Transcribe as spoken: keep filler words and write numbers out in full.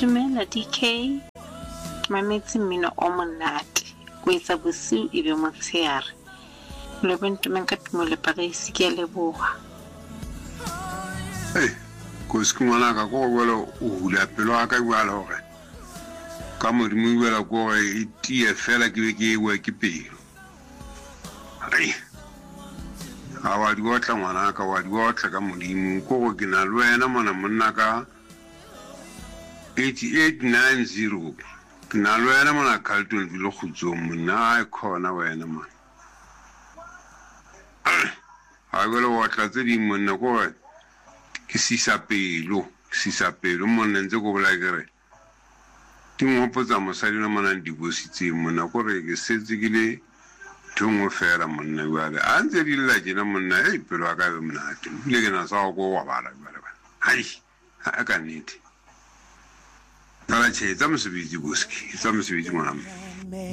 Dumela D K. Mametse mmino o monate. Go etsa bosiu e be motshehare. Le bentumeng ka tumole Paris ke leboha. Hey, go se ngwana ka go wela o hula pelo aka bua hore ka modimo wela go e tie fela ke be ke wa ke pelo. Ai. Awa di otla ngwana ka wa di otla ka modimo go go ke na le wena mona monna ka eighty-eight ninety ke na le wena mona Carlton di lo khutso monna ai khona wena man. Ha go lo otla tse di monna go ke sisa pelo sisa pelo monna ntse go bola kere ti mo potsa mosadi na mona di bositse monna go re ke setse ke le thongwe fela monna wa ga a ntse di la jena monna e pelo aka be monna te le ke na sa go wa bala bala hai a ka nete tala che tsa mosebetsi boski tsa mosebetsi ngwana.